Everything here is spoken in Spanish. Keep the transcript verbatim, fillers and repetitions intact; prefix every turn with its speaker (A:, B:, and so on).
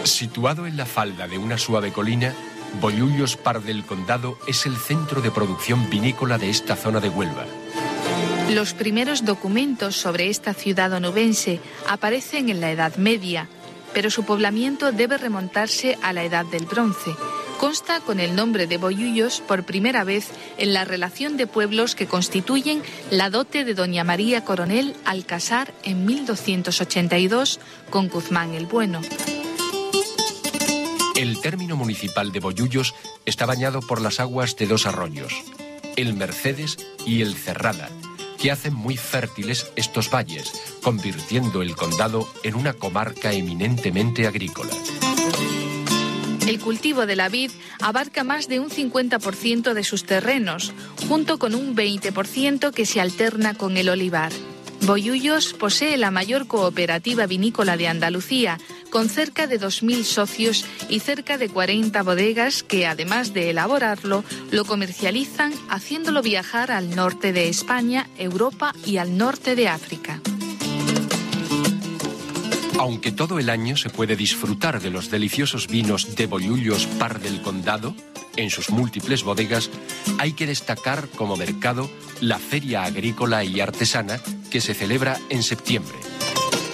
A: Situado en la falda de una suave colina, Bollullos Par del Condado es el centro de producción vinícola de esta zona de Huelva.
B: Los primeros documentos sobre esta ciudad onubense aparecen en la Edad Media, pero su poblamiento debe remontarse a la Edad del Bronce. Consta con el nombre de Bollullos por primera vez en la relación de pueblos que constituyen la dote de doña María Coronel al casar en mil doscientos ochenta y dos con Guzmán el Bueno.
A: El término municipal de Bollullos está bañado por las aguas de dos arroyos, el Mercedes y el Cerrada, que hacen muy fértiles estos valles, convirtiendo el condado en una comarca eminentemente agrícola.
B: El cultivo de la vid abarca más de un cincuenta por ciento de sus terrenos, junto con un veinte por ciento que se alterna con el olivar. Bollullos posee la mayor cooperativa vinícola de Andalucía, con cerca de dos mil socios y cerca de cuarenta bodegas que, además de elaborarlo, lo comercializan haciéndolo viajar al norte de España, Europa y al norte de África.
A: Aunque todo el año se puede disfrutar de los deliciosos vinos de Bollullos Par del Condado, en sus múltiples bodegas, hay que destacar como mercado la Feria Agrícola y Artesana que se celebra en septiembre.